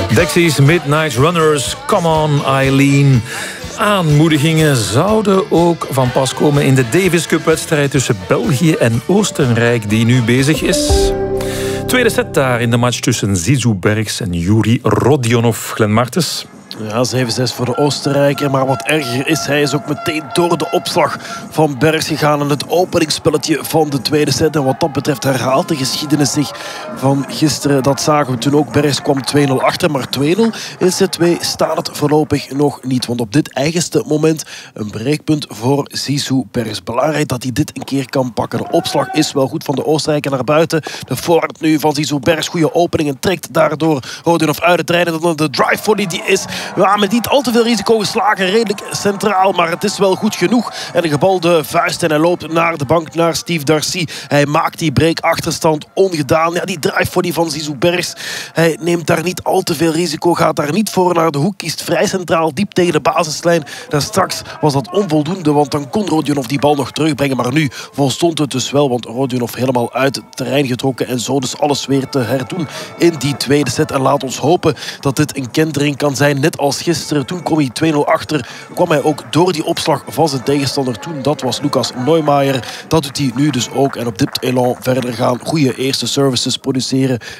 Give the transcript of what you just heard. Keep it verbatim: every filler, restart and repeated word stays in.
Dexys Midnight Runners, Come On Eileen. Aanmoedigingen zouden ook van pas komen in de Davis Cup-wedstrijd tussen België en Oostenrijk die nu bezig is. Tweede set daar in de match tussen Zizou Bergs en Yuri Rodionov. Glenn Martens. Ja, zeven zes voor de Oostenrijker. Maar wat erger is, hij is ook meteen door de opslag van Bergs gegaan in het openingsspelletje van de tweede set. En wat dat betreft herhaalt de geschiedenis zich van gisteren. Dat zagen we toen ook. Bergs kwam twee nul achter, maar twee nul in set twee staat het voorlopig nog niet. Want op dit eigenste moment een breekpunt voor Zizou Bergs. Belangrijk dat hij dit een keer kan pakken. De opslag is wel goed van de Oostenrijker naar buiten. De voorhand nu van Zizou Bergs. Goede opening en trekt daardoor Rodionov uit het rijden. Dan de drive volley die is... Ja, met niet al te veel risico geslagen. Redelijk centraal, maar het is wel goed genoeg. En de gebalde vuist en hij loopt naar de bank, naar Steve Darcy. Hij maakt die break-achterstand ongedaan. Ja, die drive voor die van Zizou Bergs. Hij neemt daar niet al te veel risico. Gaat daar niet voor naar de hoek. Kiest vrij centraal, diep tegen de basislijn. Daar straks was dat onvoldoende, want dan kon Rodionov die bal nog terugbrengen. Maar nu volstond het dus wel, want Rodionov helemaal uit het terrein getrokken. En zo dus alles weer te herdoen in die tweede set. En laat ons hopen dat dit een kentering kan zijn. Net als gisteren, toen kwam hij twee nul achter. Kwam hij ook door die opslag van zijn tegenstander toen. Dat was Lucas Neumeier. Dat doet hij nu dus ook. En op dit elan verder gaan. Goede eerste services produceren.